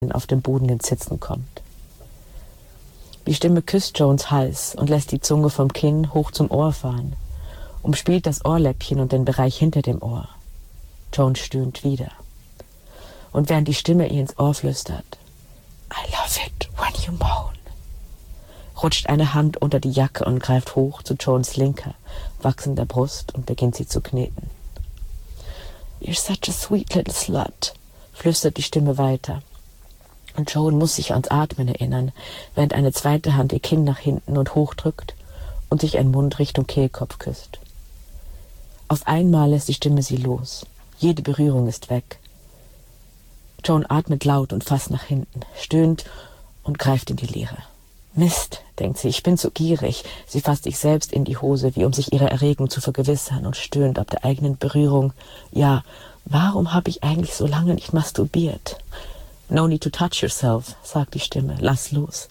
auf dem Boden ins Sitzen kommt. Die Stimme küsst Joans Hals und lässt die Zunge vom Kinn hoch zum Ohr fahren, umspielt das Ohrläppchen und den Bereich hinter dem Ohr. Joan stöhnt wieder. Und während die Stimme ihr ins Ohr flüstert, I love it when you moan, rutscht eine Hand unter die Jacke und greift hoch zu Joans linker, wachsender Brust und beginnt sie zu kneten. You're such a sweet little slut, flüstert die Stimme weiter. Und Joan muss sich ans Atmen erinnern, während eine zweite Hand ihr Kinn nach hinten und hochdrückt und sich ein Mund Richtung Kehlkopf küsst. Auf einmal lässt die Stimme sie los. Jede Berührung ist weg. Joan atmet laut und fast nach hinten, stöhnt und greift in die Leere. Mist, denkt sie, ich bin zu gierig. Sie fasst sich selbst in die Hose, wie um sich ihrer Erregung zu vergewissern, und stöhnt ab der eigenen Berührung. Ja, warum habe ich eigentlich so lange nicht masturbiert? No need to touch yourself, sagt die Stimme. Lass los.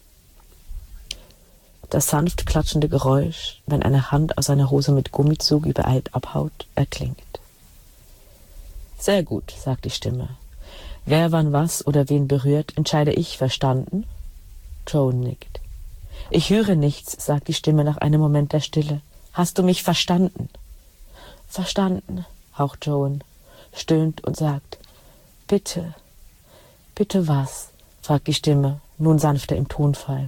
Das sanft klatschende Geräusch, wenn eine Hand aus einer Hose mit Gummizug übereilt abhaut, erklingt. Sehr gut, sagt die Stimme. Wer wann was oder wen berührt, entscheide ich, verstanden? Joan nickt. Ich höre nichts, sagt die Stimme nach einem Moment der Stille. Hast du mich verstanden? Verstanden, haucht Joan, stöhnt und sagt, bitte. Bitte was? Fragt die Stimme, nun sanfter im Tonfall.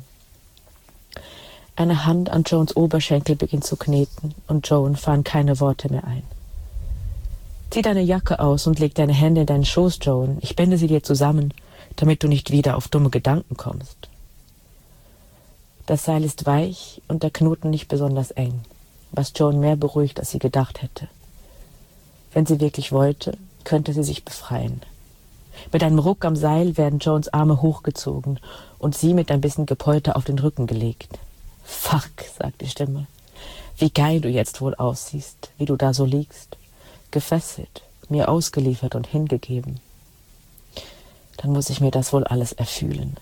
Eine Hand an Joans Oberschenkel beginnt zu kneten und Joan fallen keine Worte mehr ein. Zieh deine Jacke aus und leg deine Hände in deinen Schoß, Joan. Ich binde sie dir zusammen, damit du nicht wieder auf dumme Gedanken kommst. Das Seil ist weich und der Knoten nicht besonders eng, was Joan mehr beruhigt, als sie gedacht hätte. Wenn sie wirklich wollte, könnte sie sich befreien. Mit einem Ruck am Seil werden Joans Arme hochgezogen und sie mit ein bisschen Gepolter auf den Rücken gelegt. Fuck, sagt die Stimme. Wie geil du jetzt wohl aussiehst, wie du da so liegst. Gefesselt, mir ausgeliefert und hingegeben. Dann muss ich mir das wohl alles erfühlen.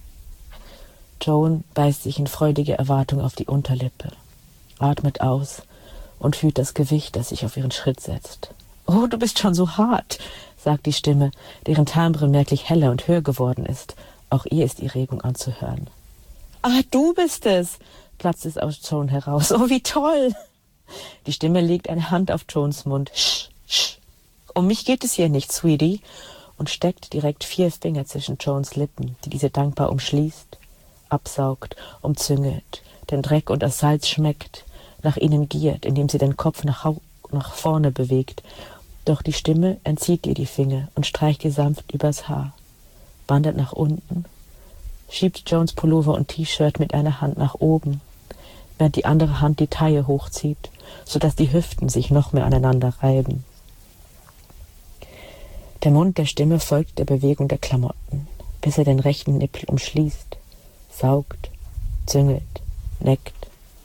Joan beißt sich in freudiger Erwartung auf die Unterlippe, atmet aus und fühlt das Gewicht, das sich auf ihren Schritt setzt. Oh, du bist schon so hart, sagt die Stimme, deren Timbre merklich heller und höher geworden ist. Auch ihr ist die Regung anzuhören. Ah, du bist es, platzt es aus Joan heraus. Oh, wie toll! Die Stimme legt eine Hand auf Joans Mund. Sch, sch. Um mich geht es hier nicht, Sweetie, und steckt direkt 4 Finger zwischen Joans Lippen, die diese dankbar umschließt, absaugt, umzüngelt, den Dreck und das Salz schmeckt, nach ihnen giert, indem sie den Kopf nach vorne bewegt. Doch die Stimme entzieht ihr die Finger und streicht ihr sanft übers Haar, wandert nach unten, schiebt Joans Pullover und T-Shirt mit einer Hand nach oben, während die andere Hand die Taille hochzieht, sodass die Hüften sich noch mehr aneinander reiben. Der Mund der Stimme folgt der Bewegung der Klamotten, bis er den rechten Nippel umschließt, saugt, züngelt, neckt.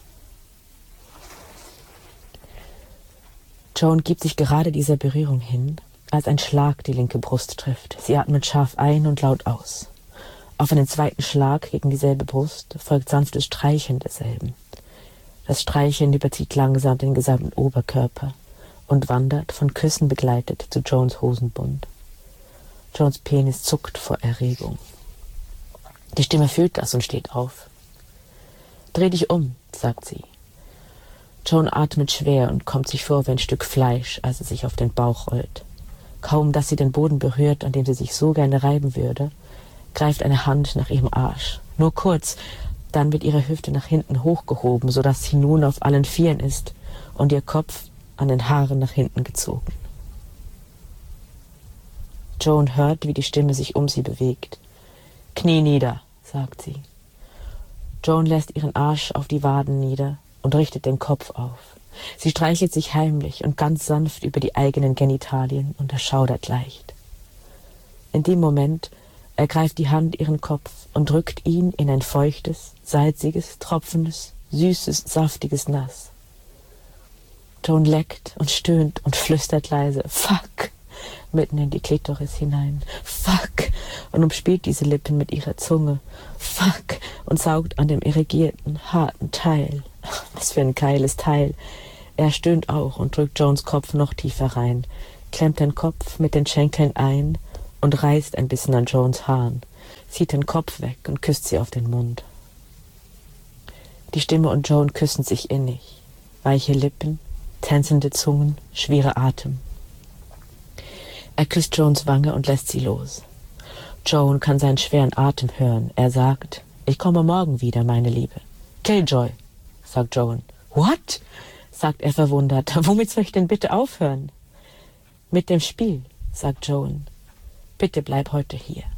Joan gibt sich gerade dieser Berührung hin, als ein Schlag die linke Brust trifft. Sie atmet scharf ein und laut aus. Auf einen zweiten Schlag gegen dieselbe Brust folgt sanftes Streicheln derselben. Das Streicheln überzieht langsam den gesamten Oberkörper und wandert, von Küssen begleitet, zu Joans Hosenbund. Joans Penis zuckt vor Erregung. Die Stimme fühlt das und steht auf. Dreh dich um, sagt sie. Joan atmet schwer und kommt sich vor wie ein Stück Fleisch, als es sich auf den Bauch rollt. Kaum, dass sie den Boden berührt, an dem sie sich so gerne reiben würde, greift eine Hand nach ihrem Arsch. Nur kurz, dann wird ihre Hüfte nach hinten hochgehoben, sodass sie nun auf allen Vieren ist und ihr Kopf an den Haaren nach hinten gezogen. Joan hört, wie die Stimme sich um sie bewegt. Knie nieder, sagt sie. Joan lässt ihren Arsch auf die Waden nieder und richtet den Kopf auf. Sie streichelt sich heimlich und ganz sanft über die eigenen Genitalien und erschaudert leicht. In dem Moment ergreift die Hand ihren Kopf und drückt ihn in ein feuchtes, salziges, tropfendes, süßes, saftiges Nass. Joan leckt und stöhnt und flüstert leise »Fuck!« mitten in die Klitoris hinein. »Fuck!« und umspielt diese Lippen mit ihrer Zunge. »Fuck!« und saugt an dem irrigierten, harten Teil. Was für ein geiles Teil. Er stöhnt auch und drückt Joans Kopf noch tiefer rein, klemmt den Kopf mit den Schenkeln ein und reißt ein bisschen an Joans Haaren. zieht den Kopf weg und küsst sie auf den Mund. Die Stimme und Joan küssen sich innig. Weiche Lippen, tänzende Zungen, schwerer Atem. Er küsst Joans Wange und lässt sie los. Joan kann seinen schweren Atem hören. Er sagt, ich komme morgen wieder, meine Liebe. Killjoy, sagt Joan. What? Sagt er verwundert. Womit soll ich denn bitte aufhören? Mit dem Spiel, sagt Joan. Bitte bleib heute hier.